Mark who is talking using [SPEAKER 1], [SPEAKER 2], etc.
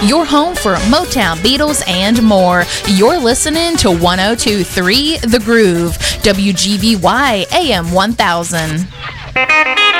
[SPEAKER 1] your home for Motown, Beatles, and more. You're listening to 102.3 The Groove, WGVY AM 1000.